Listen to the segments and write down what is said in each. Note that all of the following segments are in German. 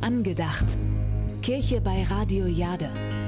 Angedacht. Kirche bei Radio Jade.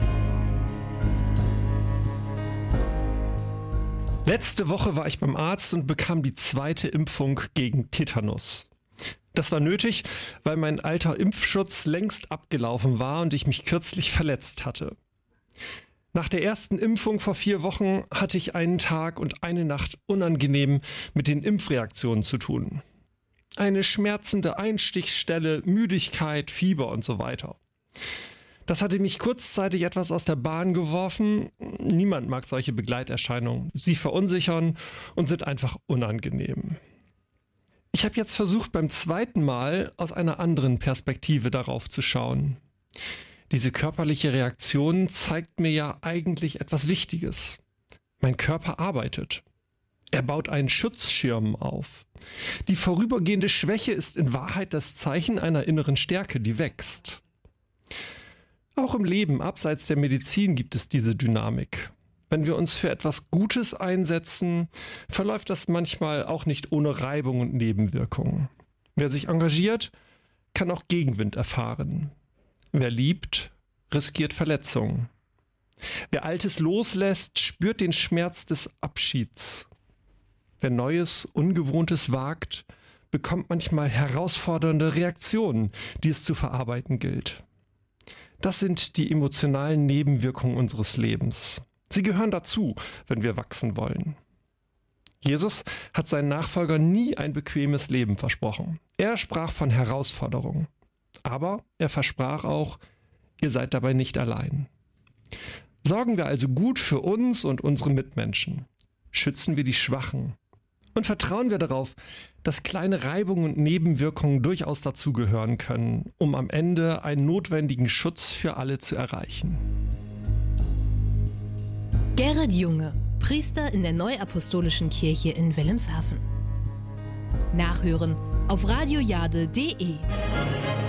Letzte Woche war ich beim Arzt und bekam die 2. Impfung gegen Tetanus. Das war nötig, weil mein alter Impfschutz längst abgelaufen war und ich mich kürzlich verletzt hatte. Nach der ersten Impfung vor 4 Wochen hatte ich einen Tag und eine Nacht unangenehm mit den Impfreaktionen zu tun. Eine schmerzende Einstichstelle, Müdigkeit, Fieber und so weiter. Das hatte mich kurzzeitig etwas aus der Bahn geworfen. Niemand mag solche Begleiterscheinungen. Sie verunsichern und sind einfach unangenehm. Ich habe jetzt versucht, beim 2. Mal aus einer anderen Perspektive darauf zu schauen. Diese körperliche Reaktion zeigt mir ja eigentlich etwas Wichtiges. Mein Körper arbeitet. Er baut einen Schutzschirm auf. Die vorübergehende Schwäche ist in Wahrheit das Zeichen einer inneren Stärke, die wächst. Auch im Leben abseits der Medizin gibt es diese Dynamik. Wenn wir uns für etwas Gutes einsetzen, verläuft das manchmal auch nicht ohne Reibung und Nebenwirkungen. Wer sich engagiert, kann auch Gegenwind erfahren. Wer liebt, riskiert Verletzungen. Wer Altes loslässt, spürt den Schmerz des Abschieds. Wer Neues, Ungewohntes wagt, bekommt manchmal herausfordernde Reaktionen, die es zu verarbeiten gilt. Das sind die emotionalen Nebenwirkungen unseres Lebens. Sie gehören dazu, wenn wir wachsen wollen. Jesus hat seinen Nachfolgern nie ein bequemes Leben versprochen. Er sprach von Herausforderungen. Aber er versprach auch, ihr seid dabei nicht allein. Sorgen wir also gut für uns und unsere Mitmenschen. Schützen wir die Schwachen. Und vertrauen wir darauf, dass kleine Reibungen und Nebenwirkungen durchaus dazugehören können, um am Ende einen notwendigen Schutz für alle zu erreichen. Gerrit Junge, Priester in der Neuapostolischen Kirche in Wilhelmshaven. Nachhören auf radiojade.de.